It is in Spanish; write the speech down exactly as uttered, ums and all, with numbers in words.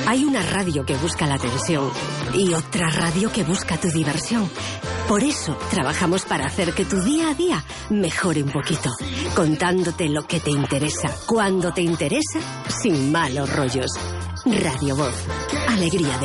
Hay una radio que busca la atención y otra radio que busca tu diversión. Por eso trabajamos para hacer que tu día a día mejore un poquito, contándote lo que te interesa, cuando te interesa, sin malos rollos. Radio Voz, alegría de